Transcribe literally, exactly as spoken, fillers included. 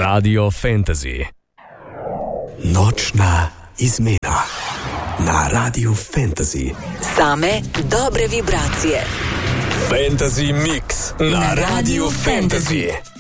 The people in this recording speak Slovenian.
Radio Fantasy. Nočna izmena na Radio Fantasy. Same dobre vibracije. Fantasy Mix na Radio Fantasy.